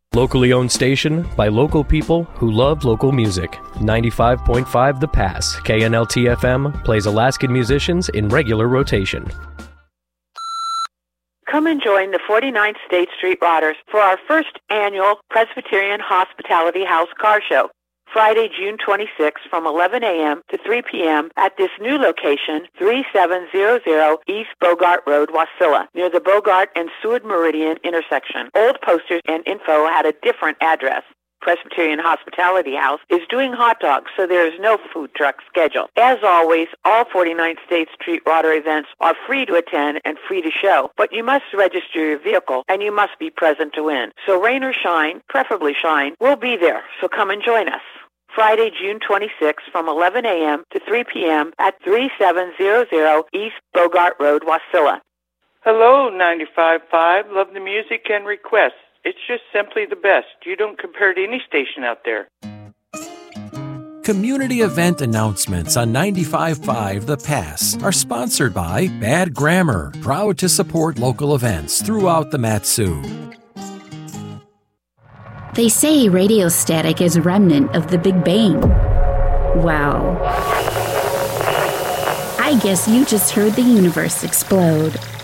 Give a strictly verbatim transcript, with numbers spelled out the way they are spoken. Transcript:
Locally owned station by local people who love local music. ninety-five point five The Pass. K N L T F M plays Alaskan musicians in regular rotation. Come and join the forty-ninth State Street Rotters for our first annual Presbyterian Hospitality House Car Show. Friday, June twenty-sixth from eleven a.m. to three p.m. at this new location, thirty-seven hundred East Bogart Road, Wasilla, near the Bogart and Seward Meridian intersection. Old posters and info had a different address. Presbyterian Hospitality House is doing hot dogs, so there is no food truck schedule. As always, all forty-ninth State Street Rotter events are free to attend and free to show, but you must register your vehicle and you must be present to win. So rain or shine, preferably shine, we'll be there, so come and join us. Friday, June twenty-sixth from eleven a.m. to three p.m. at thirty-seven hundred East Bogart Road, Wasilla. Hello, ninety-five point five. Love the music and requests. It's just simply the best. You don't compare to any station out there. Community event announcements on ninety-five point five The Pass are sponsored by Bad Grammar, proud to support local events throughout the Mat-Su. They say radio static is a remnant of the Big Bang. Wow. I guess you just heard the universe explode.